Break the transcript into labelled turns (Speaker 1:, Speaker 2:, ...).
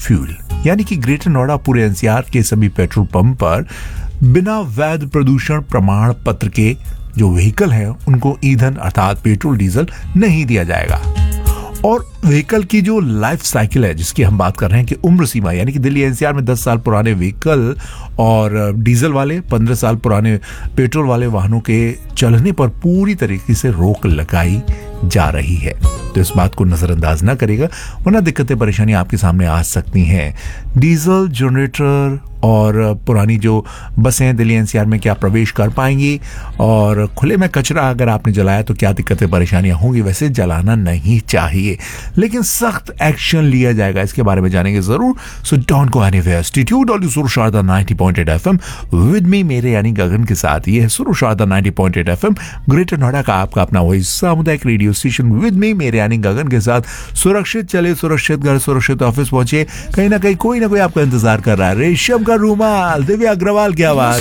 Speaker 1: Fuel, यानी कि greater Noida पूरे एनसीआर के सभी पेट्रोल पंप पर बिना वैध प्रदूषण प्रमाण पत्र के जो व्हीकल हैं उनको ईंधन अर्थात पेट्रोल डीजल नहीं दिया जाएगा। और व्हीकल की जो लाइफ साइकिल है जिसकी हम बात कर रहे हैं कि उम्र सीमा, यानी कि दिल्ली एनसीआर में 10 साल पुराने व्हीकल और डीजल वाले 15 साल पुराने पेट्रोल वाले वाहनों के चलने पर पूरी तरीके से रोक लगाई जा रही है। तो इस बात को नजरअंदाज ना करेगा वरना दिक्कतें परेशानी आपके सामने आ सकती हैं। डीजल जनरेटर और पुरानी जो बसें हैं दिल्ली एनसीआर में क्या प्रवेश कर पाएंगी, और खुले में कचरा अगर आपने जलाया तो क्या दिक्कतें परेशानियां होंगी। वैसे जलाना नहीं चाहिए लेकिन सख्त एक्शन लिया जाएगा, इसके बारे में जानेंगे जरूर। So don't go anywhere, stay tuned on सुर शारदा 90.8 एफएम विद मी, मेरे यानी गगन के साथ। ये है सुर शारदा 90.8 एफएम, ग्रेटर नोएडा का आपका अपना वही सामुदायिक रेडियो स्टेशन विद मी, मेरे यानी गगन के साथ। सुरक्षित चले, सुरक्षित घर, सुरक्षित ऑफिस पहुंचे, कहीं ना कहीं कोई ना कोई आपका इंतजार कर रहा है। रेशम का रूमाल, दिव्या अग्रवाल की आवाज।